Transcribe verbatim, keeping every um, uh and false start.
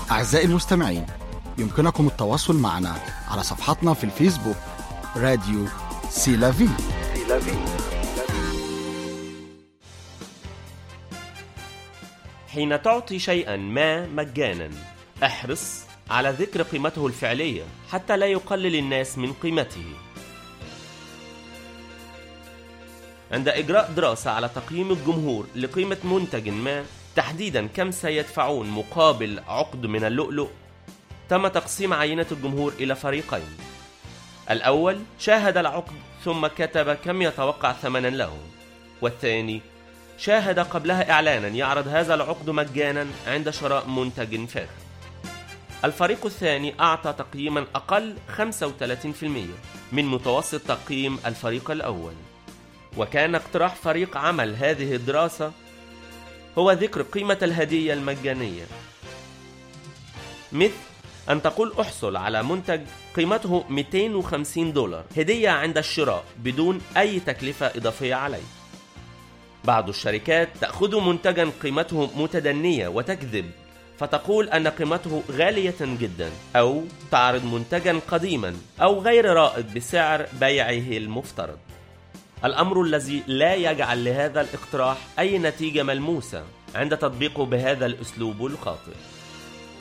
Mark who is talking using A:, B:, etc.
A: أعزائي المستمعين، يمكنكم التواصل معنا على صفحتنا في الفيسبوك راديو سيلافي.
B: حين تعطي شيئا ما مجانا احرص على ذكر قيمته الفعلية حتى لا يقلل الناس من قيمته. عند إجراء دراسة على تقييم الجمهور لقيمة منتج ما، تحديدا كم سيدفعون مقابل عقد من اللؤلؤ، تم تقسيم عينة الجمهور إلى فريقين. الأول شاهد العقد ثم كتب كم يتوقع ثمنا له، والثاني شاهد قبلها إعلانا يعرض هذا العقد مجانا عند شراء منتج فاخر. الفريق الثاني أعطى تقييما أقل خمسة وثلاثين بالمئة من متوسط تقييم الفريق الأول. وكان اقتراح فريق عمل هذه الدراسة هو ذكر قيمة الهدية المجانية، مثل أن تقول أحصل على منتج قيمته مئتين وخمسين دولار هدية عند الشراء بدون أي تكلفة إضافية عليه. بعض الشركات تأخذ منتجا قيمته متدنية وتكذب فتقول أن قيمته غالية جدا، أو تعرض منتجا قديما أو غير رائد بسعر بيعه المفترض، الأمر الذي لا يجعل لهذا الاقتراح أي نتيجة ملموسة عند تطبيقه بهذا الأسلوب الخاطئ.